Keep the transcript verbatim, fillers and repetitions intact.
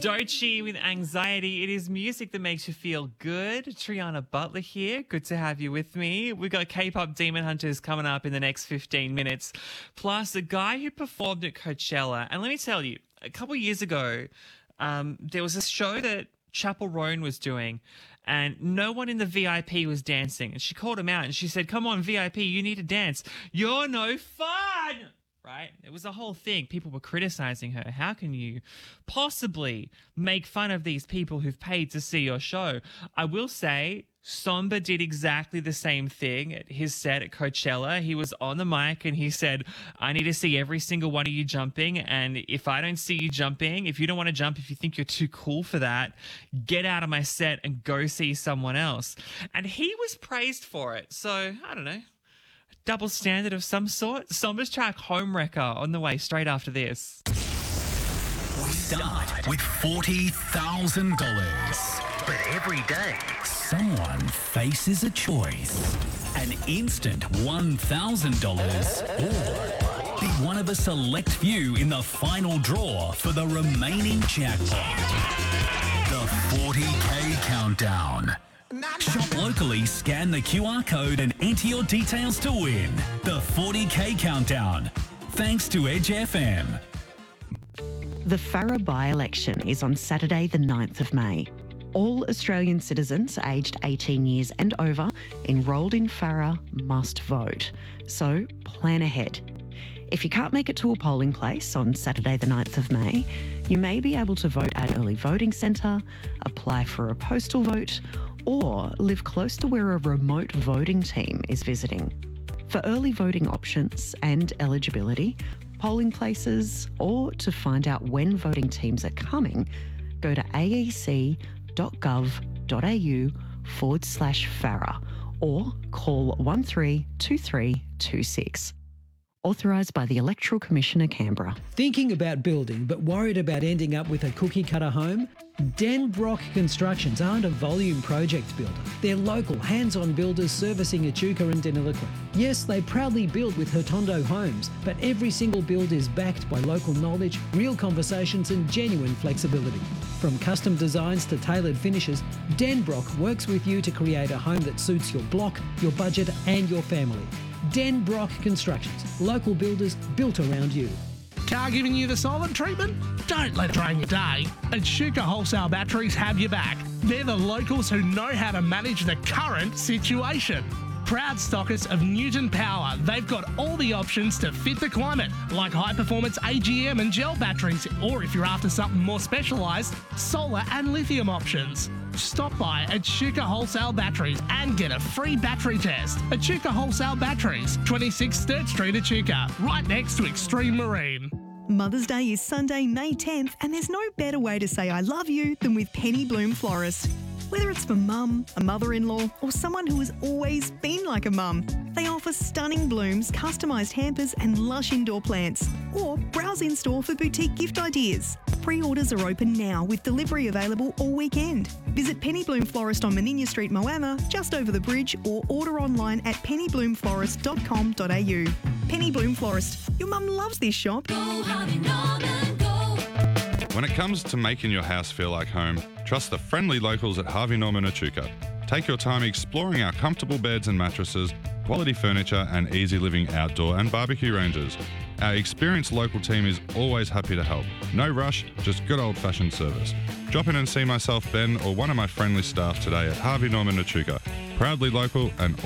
Doechii with Anxiety. It is music that makes you feel good. Triana Butler here. Good to have you with me. We've got K-pop Demon Hunters coming up in the next fifteen minutes. Plus, a guy who performed at Coachella. And let me tell you, a couple years ago, um, there was a show that Chappell Roan was doing, and no one in the V I P was dancing. And she called him out and she said, come on, V I P, you need to dance. You're no fun. Right? It was a whole thing. People were criticizing her. How can you possibly make fun of these people who've paid to see your show? I will say Somba did exactly the same thing at his set at Coachella. He was on the mic and he said, I need to see every single one of you jumping. And if I don't see you jumping, if you don't want to jump, if you think you're too cool for that, get out of my set and go see someone else. And he was praised for it. So, I don't know. Double standard of some sort. Somba's track Homewrecker on the way straight after this. We start with forty thousand dollars. But every day, someone faces a choice. An instant one thousand dollars or be one of a select few in the final draw for the remaining jackpot. The forty K Countdown. Shop locally, scan the Q R code and enter your details to win. The forty K Countdown. Thanks to Edge F M. The Farrer by-election is on Saturday the ninth of May. All Australian citizens aged eighteen years and over enrolled in Farrer must vote. So plan ahead. If you can't make it to a polling place on Saturday the ninth of May, you may be able to vote at Early Voting Centre, apply for a postal vote, or live close to where a remote voting team is visiting. For early voting options and eligibility, polling places, or to find out when voting teams are coming, go to aec.gov.au forward slash Farrer or call one three two three two six. Authorised by the Electoral Commissioner, Canberra. Thinking about building but worried about ending up with a cookie-cutter home? Denbrock Constructions aren't a volume project builder. They're local, hands-on builders servicing Echuca and Deniliquin. Yes, they proudly build with Hurtondo Homes, but every single build is backed by local knowledge, real conversations and genuine flexibility. From custom designs to tailored finishes, Denbrock works with you to create a home that suits your block, your budget and your family. Denbrock Constructions, local builders built around you. Car giving you the silent treatment? Don't let it drain your day. Echuca Wholesale Batteries have your back. They're the locals who know how to manage the current situation. Proud stockers of Newton Power, they've got all the options to fit the climate, like high-performance A G M and gel batteries, or if you're after something more specialised, solar and lithium options. Stop by Echuca Wholesale Batteries and get a free battery test. Echuca Wholesale Batteries, twenty-six Sturt Street, Echuca, right next to Extreme Marine. Mother's Day is Sunday, May tenth, and there's no better way to say I love you than with Penny Bloom Florist. Whether it's for mum, a mother-in-law, or someone who has always been like a mum, they offer stunning blooms, customised hampers and lush indoor plants. Or browse in-store for boutique gift ideas. Pre-orders are open now with delivery available all weekend. Visit Penny Bloom Florist on Meninia Street, Moama, just over the bridge, or order online at penny bloom florist dot com dot a u. Penny Bloom Florist. Your mum loves this shop. Go, Harvey Norman, go. When it comes to making your house feel like home, trust the friendly locals at Harvey Norman Echuca. Take your time exploring our comfortable beds and mattresses, quality furniture and easy living outdoor and barbecue ranges. Our experienced local team is always happy to help. No rush, just good old-fashioned service. Drop in and see myself, Ben, or one of my friendly staff today at Harvey Norman Echuca. Proudly local and